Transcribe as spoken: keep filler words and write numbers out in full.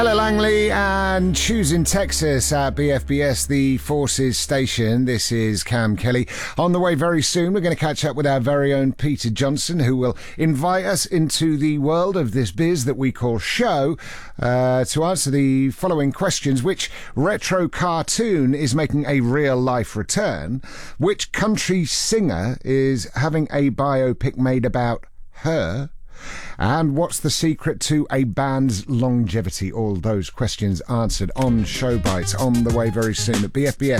Hello Langley and Choose in Texas at B F B S, the Forces station. This is Cam Kelly. On the way very soon, we're going to catch up with our very own Peter Johnson, who will invite us into the world of this biz that we call show uh, to answer the following questions. Which retro cartoon is making a real-life return? Which country singer is having a biopic made about her? And what's the secret to a band's longevity? All those questions answered on Show Bites on the way very soon at B F B S.